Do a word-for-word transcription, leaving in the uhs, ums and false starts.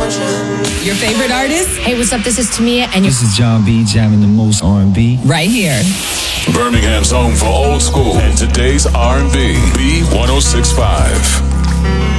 Your favorite artist? Hey, what's up? This is Tamia, and you're This is John B. jamming the most R and B. Right here. Birmingham's home for old school and today's R and B. B one oh six point five.